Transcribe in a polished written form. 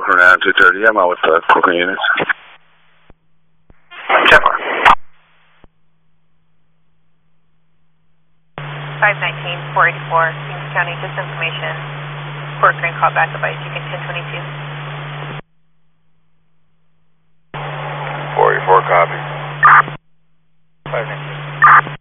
Brooklyn at 230. I'm out with the Brooklyn units. 10-4. 519, 484, Kings County, just information. Fort Crane call back about Beacon 1022. 484, copy.